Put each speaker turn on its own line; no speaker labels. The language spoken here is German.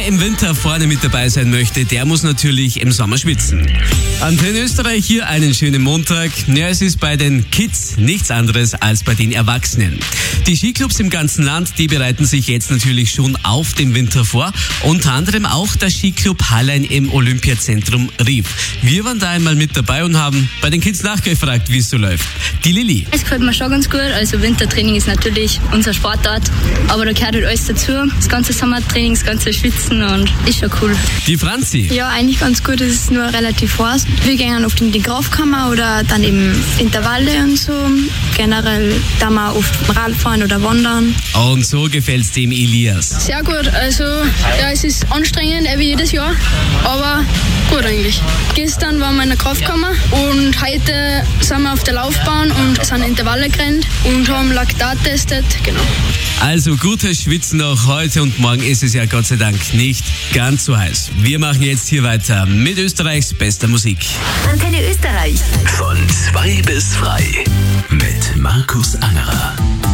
Wer im Winter vorne mit dabei sein möchte, der muss natürlich im Sommer schwitzen. Antenne Österreich, hier einen schönen Montag. Ja, es ist bei den Kids nichts anderes als bei den Erwachsenen. Die Skiclubs im ganzen Land, die bereiten sich jetzt natürlich schon auf den Winter vor. Unter anderem auch der Skiclub Hallein im Olympiazentrum Rief. Wir waren da einmal mit dabei und haben bei den Kids nachgefragt, wie es so läuft. Die Lilly.
Es gefällt mir schon ganz gut. Also Wintertraining ist natürlich unsere Sportart, aber da gehört halt alles dazu. Das ganze Sommertraining, das ganze Schwitzen und ist schon cool.
Die Franzi.
Ja, eigentlich ganz gut. Es ist nur relativ heiß. Wir gehen oft in die Kraftkammer oder dann eben Intervalle und so. Generell da mal oft Radfahren oder wandern.
Und so gefällt's dem Elias.
Sehr gut. Also ja, es ist anstrengend, wie jedes Jahr, aber gut eigentlich. Gestern waren wir in der Kraftkammer und heute sind wir auf der Laufbahn und sind Intervalle gerannt und haben Laktat testet. Genau.
Also gutes Schwitzen auch heute und morgen ist es ja Gott sei Dank nicht ganz so heiß. Wir machen jetzt hier weiter mit Österreichs bester Musik.
Antenne Österreich.
Von 2 bis 3 mit Markus Angerer.